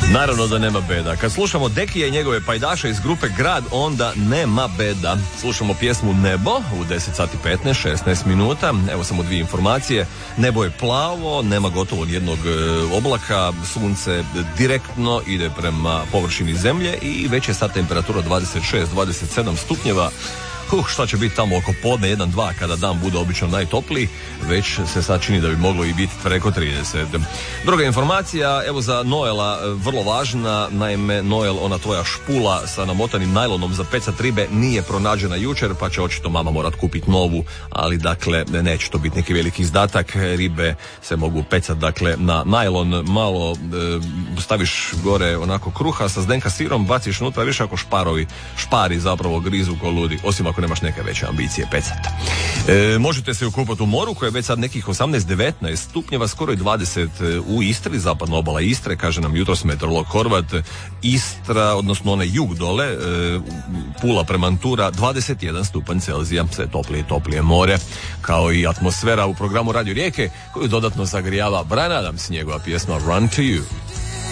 Naravno da nema beda. Kad slušamo Dekija i njegove pajdaše iz grupe Grad, onda nema beda. Slušamo pjesmu Nebo u 10 sati 16 minuta. Evo samo dvije informacije. Nebo je plavo, nema gotovo nijednog oblaka, sunce direktno ide prema površini zemlje i već je sad temperatura 26-27 stupnjeva. Šta će biti tamo oko podne 1-2 kada dan bude obično najtopliji, već se sad čini da bi moglo i biti preko 30. Druga informacija, evo za Noela vrlo važna, naime Noel, ona tvoja špula sa namotanim najlonom za pecat ribe nije pronađena jučer, pa će očito mama morat kupiti novu, ali dakle neće to biti neki veliki izdatak, ribe se mogu pecat dakle na najlon, malo staviš gore onako kruha sa zdenka sirom, baciš unutra, više ako špari zapravo grizu ko ludi, osim ako nemaš neke veće ambicije pecata. Možete se ukupati u moru koje je već sad nekih 18-19 stupnjeva, skoro i 20 u Istri, zapadna obala Istre, kaže nam jutros meteorolog Horvat. Istra, odnosno onaj jug dole, Pula prema Antura, 21 stupanj Celzija, sve toplije i toplije more, kao i atmosfera u programu Radio Rijeke, koju dodatno zagrijava Bryan Adams, njegova pjesma Run to You.